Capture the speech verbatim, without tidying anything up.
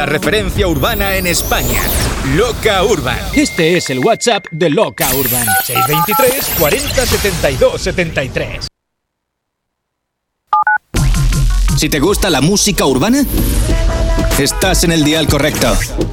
la referencia urbana en España. Loca Urban. Este es el WhatsApp de Loca Urban. seis veintitrés, cuarenta, setenta y dos, setenta y tres. Si te gusta la música urbana, estás en el dial correcto.